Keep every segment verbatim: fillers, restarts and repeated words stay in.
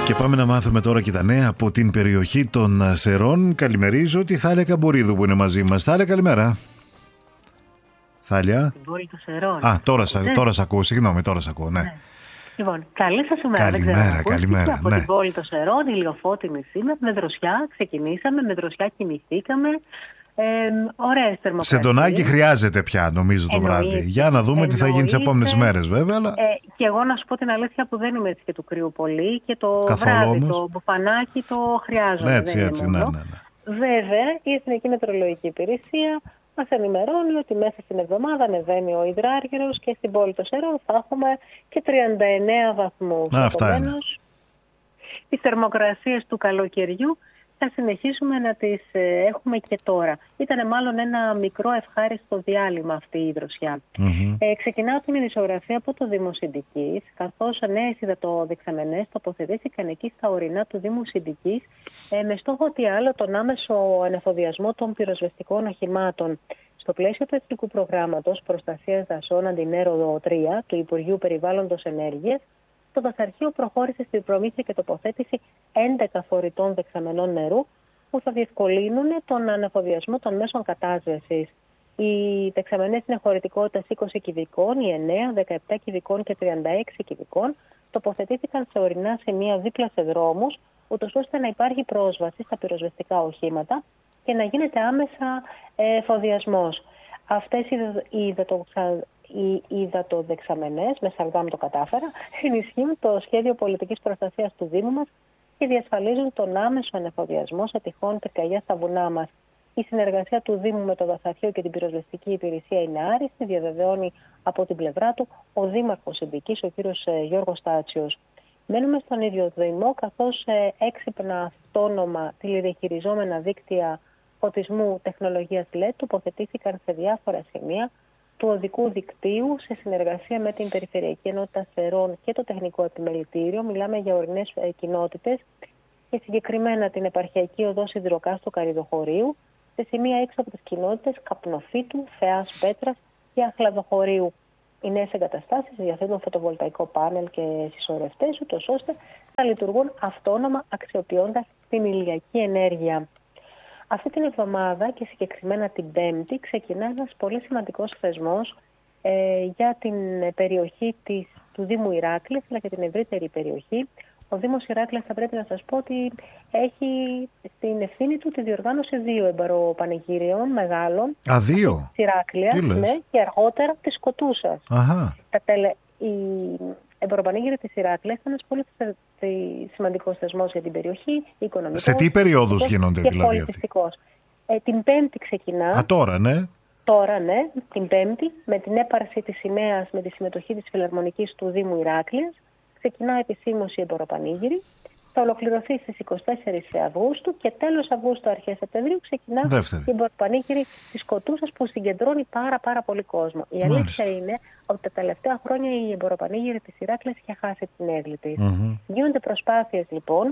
Και πάμε να μάθουμε τώρα και τα νέα από την περιοχή των Σερών. Καλημερίζω τη Θάλια Καμπορίδου που είναι μαζί μας. Θάλια, καλημέρα. Θάλια. Την πόλη των Σερών. Α, τώρα, ναι. τώρα σ' ακούω, συγγνώμη, τώρα σ' ακούω, ναι. ναι. Λοιπόν, καλή σας ημέρα. Καλημέρα, καλημέρα. Από ναι. την πόλη των Σερών, ηλιοφώτινη σήμερα, με δροσιά ξεκινήσαμε, με δροσιά κινηθήκαμε. Ε, ωραίες θερμοκρασίες. Σε τονάκι χρειάζεται πια, νομίζω, το Εννοείται. βράδυ. Για να δούμε Εννοείται. τι θα γίνει τις επόμενες μέρες, βέβαια. Αλλά... Ε, και εγώ να σου πω την αλήθεια που δεν είμαι έτσι και του κρύου πολύ και το Καθόλου βράδυ όμως. το μπουφανάκι το χρειάζομαι. Έτσι, δεν έτσι, ναι, ναι, ναι, ναι. Βέβαια, η Εθνική Μετεωρολογική Υπηρεσία μας ενημερώνει ότι μέσα στην εβδομάδα ανεβαίνει ο υδράργυρος και στην πόλη των Σερών θα έχουμε και τριάντα εννέα βαθμούς. Α, αυτά είναι. Τις θερμοκρασίες του καλοκαιριού θα συνεχίσουμε να τις ε, έχουμε και τώρα. Ήταν μάλλον ένα μικρό ευχάριστο διάλειμμα αυτή η δροσιά. Mm-hmm. Ε, ξεκινάω την ειδησιογραφία από το Δήμο Συντικής, καθώς νέες υδατοδεξαμενές τοποθετήθηκαν εκεί στα ορεινά του Δήμου Συντικής, ε, με στόχο τι άλλο τον άμεσο ανεφοδιασμό των πυροσβεστικών οχημάτων. Στο πλαίσιο του Εθνικού Προγράμματος Προστασίας Δασών Αντινέρο τρία του Υπουργείου Περιβάλλοντος Ενέργειας, το δασαρχείο προχώρησε στην προμήθεια και τοποθέτηση έντεκα φορητών δεξαμενών νερού που θα διευκολύνουν τον ανεφοδιασμό των μέσων κατάσβεσης. Οι δεξαμενές είναι χωρητικότητας είκοσι κυβικών, οι εννέα, δεκαεπτά κυβικών και τριάντα έξι κυβικών τοποθετήθηκαν σε ορεινά σημεία δίπλα σε δρόμους, ούτως ώστε να υπάρχει πρόσβαση στα πυροσβεστικά οχήματα και να γίνεται άμεσα εφοδιασμός. Αυτές οι υδατοξα... Οι υδατοδεξαμενές, με σαλβάμ το κατάφερα, ενισχύουν το σχέδιο πολιτικής προστασίας του Δήμου μας και διασφαλίζουν τον άμεσο ανεφοδιασμό σε τυχόν πυρκαγιά στα βουνά μας. Η συνεργασία του Δήμου με το Δασαρχείο και την πυροσβεστική υπηρεσία είναι άριστη, διαβεβαιώνει από την πλευρά του ο Δήμαρχος Συντικής, ο κύριος Γιώργος Τάτσιος. Μένουμε στον ίδιο Δήμο, καθώς έξυπνα αυτόνομα τηλεδιαχειριζόμενα δίκτυα φωτισμού τεχνολογίας ελ ι ντι τοποθετήθηκαν σε διάφορα σημεία του οδικού δικτύου σε συνεργασία με την Περιφερειακή Ενότητα Σερών και το Τεχνικό Επιμελητήριο. Μιλάμε για ορεινές ε, κοινότητες και συγκεκριμένα την επαρχιακή οδό Σιδηροκάστου Καριδοχωρίου, σε σημεία έξω από τις κοινότητες Καπνοφύτου, Θεάς Πέτρας και Αχλαδοχωρίου. Οι νέες εγκαταστάσεις διαθέτουν φωτοβολταϊκό πάνελ και συσσωρευτές, ούτως ώστε θα λειτουργούν αυτόνομα αξιοποιώντας την ηλιακή ενέργεια. Αυτή την εβδομάδα και συγκεκριμένα την Πέμπτη ξεκινά ένας πολύ σημαντικός θεσμός ε, για την περιοχή της, του Δήμου Ηράκλειας αλλά και την ευρύτερη περιοχή. Ο Δήμος Ηράκλειας θα πρέπει να σας πω ότι έχει στην ευθύνη του τη διοργάνωση δύο εμποροπανηγύριων μεγάλων. Α, δύο? Της Ηράκλειας, ναι, και αργότερα της Σκοτούσας. Αχα. Τα τελε... Η εμποροπανήγυρη της Ηράκλειας ήταν ένας πολύ σημαντικός θεσμός για την περιοχή, οικονομικός. Σε τι περιόδους γίνονται και δηλαδή πολιτιστικός. Ε, την Πέμπτη ξεκινά. Α, τώρα, ναι. Τώρα, ναι, την Πέμπτη, με την έπαρση της σημαίας, με τη συμμετοχή της Φιλαρμονικής του Δήμου Ηράκλειας, ξεκινά επισήμως η εμποροπανήγυρη. Θα ολοκληρωθεί στις εικοστή τέταρτη Αυγούστου και τέλος Αυγούστου, αρχές Σεπτεμβρίου, ξεκινά Δεύτερη. η εμποροπανήγυρη της Σκοτούσας που συγκεντρώνει πάρα, πάρα πολύ κόσμο. Η αλήθεια Μάλιστα. είναι ότι τα τελευταία χρόνια η εμποροπανήγυρη της Ηράκλειας είχε χάσει την έγκλη της. Mm-hmm. Γίνονται προσπάθειες λοιπόν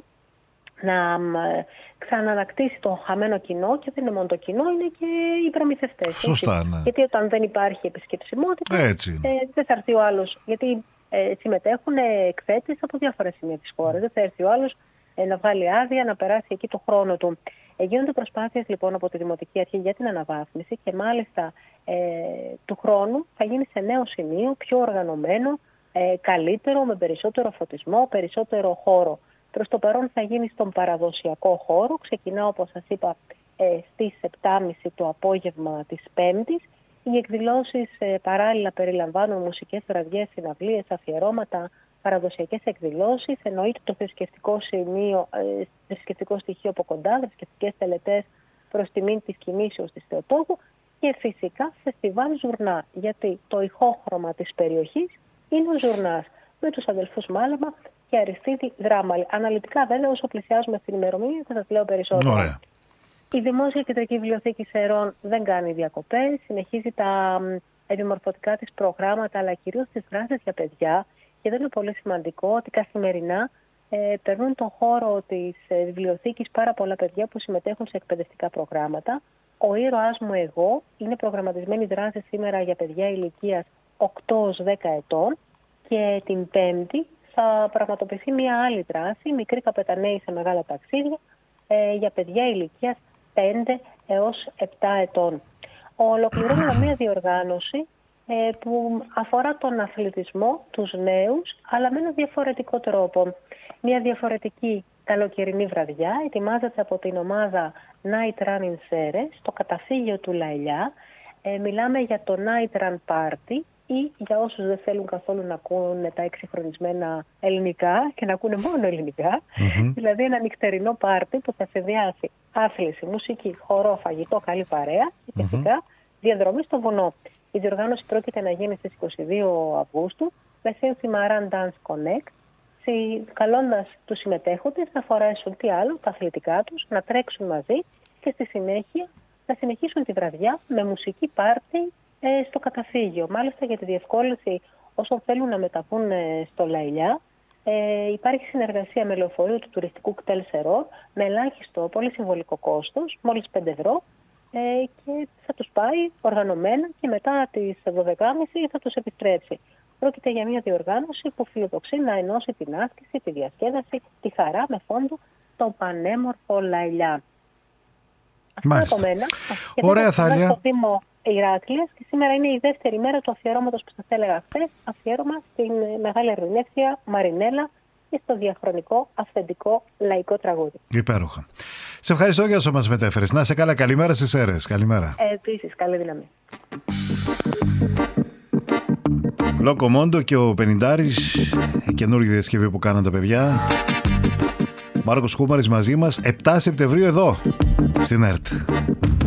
να ξανανακτήσει το χαμένο κοινό και δεν είναι μόνο το κοινό, είναι και οι προμηθευτές. Σωστά, ναι. Γιατί όταν δεν υπάρχει επισκεψιμότητα, Έτσι. Ε, δεν θα έρθει ο άλλος. Γιατί ε, συμμετέχουν εκθέτες από διάφορα σημεία της χώρας. Δεν θα έρθει ο άλλος ε, να βγάλει άδεια, να περάσει εκεί το χρόνο του. Ε, γίνονται προσπάθειες λοιπόν από τη Δημοτική Αρχή για την αναβάθμιση και μάλιστα ε, του χρόνου θα γίνει σε νέο σημείο, πιο οργανωμένο, ε, καλύτερο, με περισσότερο φωτισμό, περισσότερο χώρο. Προς το παρόν θα γίνει στον παραδοσιακό χώρο. Ξεκινά, όπως σας είπα, ε, στις επτά και μισή το απόγευμα της Πέμπτης. Οι εκδηλώσεις ε, παράλληλα περιλαμβάνουν μουσικές βραδιές, συναυλίες, αφιερώματα, παραδοσιακές εκδηλώσεις. Εννοείται το θρησκευτικό, σημείο, ε, θρησκευτικό στοιχείο από κοντά, θρησκευτικές τελετές προς τιμήν της Κινήσεως της Θεοτόκου και φυσικά φεστιβάλ Ζουρνά. Γιατί το ηχόχρωμα της περιοχής είναι ο Ζουρνάς με τους αδελφούς Μάλαμα και Αριστίδη Δράμαλη. Αναλυτικά βέβαια όσο πλησιάζουμε στην ημερομηνία θα σας λέω περισσότερο. Ωραία. Η Δημόσια Κεντρική Βιβλιοθήκη Σερών δεν κάνει διακοπές, συνεχίζει τα επιμορφωτικά της προγράμματα αλλά κυρίως τις δράσεις για παιδιά και εδώ είναι πολύ σημαντικό ότι καθημερινά ε, περνούν τον χώρο της ε, βιβλιοθήκης πάρα πολλά παιδιά που συμμετέχουν σε εκπαιδευτικά προγράμματα. Ο ήρωάς μου εγώ είναι προγραμματισμένη δράση σήμερα για παιδιά ηλικίας οκτώ έως δέκα ετών και την Πέμπτη θα πραγματοποιηθεί μια άλλη δράση, μικροί καπεταναίοι σε μεγάλα ταξίδια, ε, για παιδιά ηλικίας πέντε έως επτά ετών. Ολοκληρώνουμε μια διοργάνωση ε, που αφορά τον αθλητισμό, τους νέους, αλλά με ένα διαφορετικό τρόπο. Μια διαφορετική καλοκαιρινή βραδιά ετοιμάζεται από την ομάδα Night Run in Ceres, στο καταφύγιο του Λαηλιά. Ε, μιλάμε για το Night Run Party, ή για όσους δεν θέλουν καθόλου να ακούνε τα εξυγχρονισμένα ελληνικά και να ακούνε μόνο ελληνικά, mm-hmm. δηλαδή ένα νυχτερινό πάρτι που θα συνδυάσει άθληση, μουσική, χορό, φαγητό, καλή παρέα και φυσικά mm-hmm. διαδρομή στο βουνό. Η διοργάνωση πρόκειται να γίνει στις είκοσι δύο Αυγούστου με σύνθημα Run Dance Connect, καλώντας τους συμμετέχοντες να φορέσουν τι άλλο, τα αθλητικά τους, να τρέξουν μαζί και στη συνέχεια να συνεχίσουν τη βραδιά με μουσική πάρτι στο καταφύγιο. Μάλιστα, για τη διευκόλυνση όσων θέλουν να μεταβούν στο Λαηλιά, ε, υπάρχει συνεργασία με λεωφορείο του τουριστικού κτέλ Σερών με ελάχιστο πολύ συμβολικό κόστος, μόλις πέντε ευρώ, ε, και θα τους πάει οργανωμένα και μετά τις δώδεκα και μισή θα τους επιστρέψει. Πρόκειται για μια διοργάνωση που φιλοδοξεί να ενώσει την άσκηση, τη διασκέδαση, τη χαρά με φόντο το πανέμορφο Λαηλιά. Μάλιστα. Από μένα. Ωραία, Θάλια. Στο Δήμο Ηράκλειας και σήμερα είναι η δεύτερη μέρα του αφιερώματος που σας έλεγα χθες, αφιέρωμα στην μεγάλη ερμηνεύτρια Μαρινέλα και στο διαχρονικό αυθεντικό λαϊκό τραγούδι. Υπέροχα. Σε ευχαριστώ για όσο μας μετέφερες. Να σε καλά, καλημέρα στις Σέρρες. Καλημέρα. Ε, επίσης, καλή δύναμη. Λόκο Μόντο και ο Πενιντάρης, η καινούργια διασκευή που κάναν τα παιδιά. Μάρκος Κούμαρης μαζί μας, επτά Σεπτεμβρίου εδώ στην ΕΡΤ.